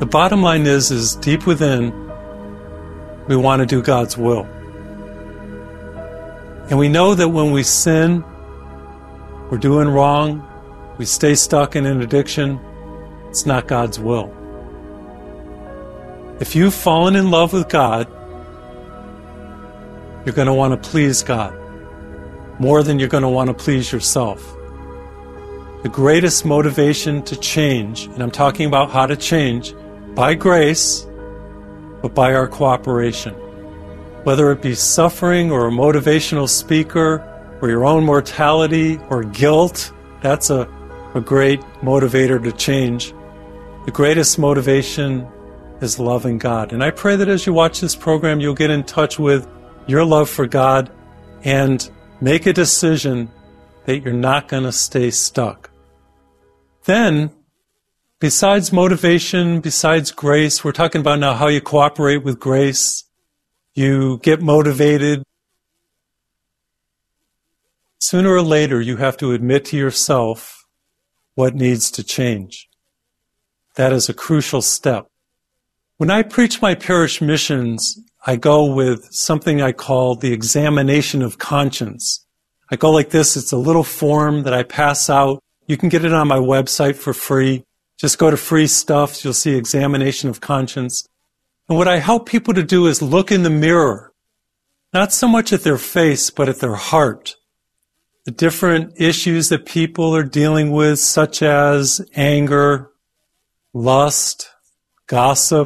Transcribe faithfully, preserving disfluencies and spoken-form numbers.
The bottom line is, is deep within, we want to do God's will. And we know that when we sin, we're doing wrong, we stay stuck in an addiction, it's not God's will. If you've fallen in love with God, you're going to want to please God more than you're going to want to please yourself. The greatest motivation to change, and I'm talking about how to change, by grace, but by our cooperation. Whether it be suffering or a motivational speaker or your own mortality or guilt, that's a, a great motivator to change. The greatest motivation is loving God. And I pray that as you watch this program, you'll get in touch with your love for God and make a decision that you're not going to stay stuck. Then, besides motivation, besides grace, we're talking about now how you cooperate with grace. You get motivated. Sooner or later, you have to admit to yourself what needs to change. That is a crucial step. When I preach my parish missions, I go with something I call the examination of conscience. I go like this. It's a little form that I pass out. You can get it on my website for free. Just go to free stuff. You'll see examination of conscience. And what I help people to do is look in the mirror, not so much at their face, but at their heart. The different issues that people are dealing with, such as anger, lust, gossip,